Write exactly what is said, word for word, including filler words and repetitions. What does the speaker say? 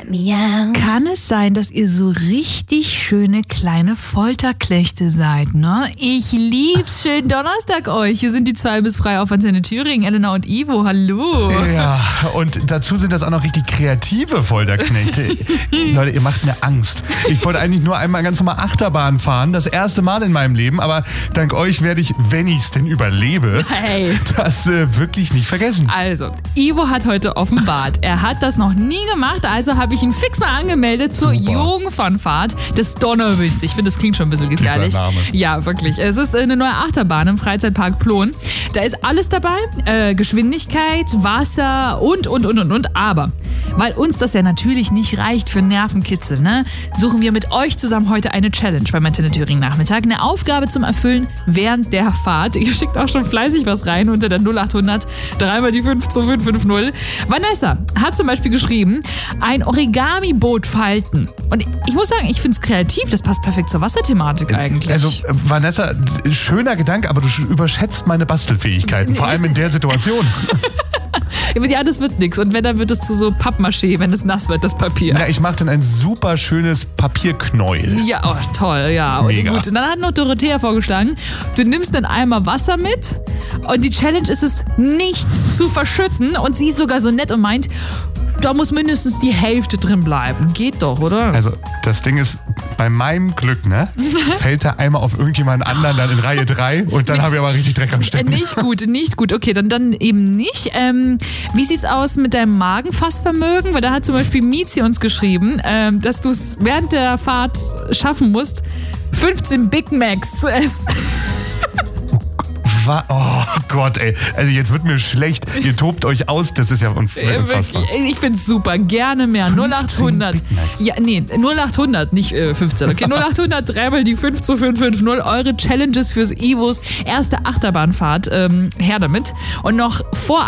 Miau. Kann es sein, dass ihr so richtig schöne kleine Folterknechte seid, ne? Ich lieb's. Schönen Donnerstag euch. Hier sind die zwei bis frei auf Antenne Thüringen. Elena und Ivo, hallo. Ja, und dazu sind das auch noch richtig kreative Folterknechte. Leute, ihr macht mir Angst. Ich wollte eigentlich nur einmal ganz normal Achterbahn fahren. Das erste Mal in meinem Leben. Aber dank euch werde ich, wenn ich es denn überlebe, Hey. das äh, wirklich nicht vergessen. Also, Ivo hat heute offenbart, er hat das noch nie gemacht, also habe ich ihn fix mal angemeldet zur Super. Jugendfun-Fahrt des Donnerwinds. Ich finde, das klingt schon ein bisschen gefährlich. Dieser Name. Ja, wirklich. Es ist eine neue Achterbahn im Freizeitpark Plon. Da ist alles dabei, äh, Geschwindigkeit, Wasser und, und, und, und, und. Aber, weil uns das ja natürlich nicht reicht für Nervenkitzel, ne, suchen wir mit euch zusammen heute eine Challenge beim Antenne Thüringen Nachmittag. Eine Aufgabe zum Erfüllen während der Fahrt. Ihr schickt auch schon fleißig was rein unter der null acht hundert dreimal die fünf zwei fünf fünf null. Vanessa hat zum Beispiel geschrieben, ein Origami-Boot falten. Und ich muss sagen, ich finde es kreativ. Das passt perfekt zur Wasserthematik eigentlich. Also, äh, Vanessa, schöner Gedanke, aber du überschätzt meine Bastelfähigkeiten, vor allem in der Situation. Ja, das wird nichts. Und wenn, dann wird es zu so Pappmaché, wenn es nass wird, das Papier. Na, ich mache dann ein super schönes Papierknäuel. Ja, oh, toll, ja. Und Mega. gut. Und dann hat noch Dorothea vorgeschlagen, du nimmst einen Eimer Wasser mit und die Challenge ist es, nichts zu verschütten. Und sie ist sogar so nett und meint, da muss mindestens die Hälfte drin bleiben. Geht doch, oder? Also, das Ding ist, bei meinem Glück, ne, fällt der Eimer auf irgendjemanden anderen dann in Reihe drei und dann habe ich aber richtig Dreck am Äh, Stecken. Nicht gut, nicht gut. Okay, dann, dann eben nicht. Ähm, wie sieht's aus mit deinem Magenfassvermögen? Weil da hat zum Beispiel Mizi uns geschrieben, ähm, dass du es während der Fahrt schaffen musst, fünfzehn Big Macs zu essen. Wa- Oh Gott, ey. Also jetzt wird mir schlecht. Ihr tobt euch aus. Das ist ja unf- Äh, unfassbar. wirklich, ich find's super, gerne mehr. null acht hundert. Big Macs. Ja, nee, null acht hundert, nicht äh, fünfzehn. Okay, null acht hundert, dreimal die fünf zwei fünf fünf null. Eure Challenges fürs Ivos erste Achterbahnfahrt. Ähm, her damit. Und noch vor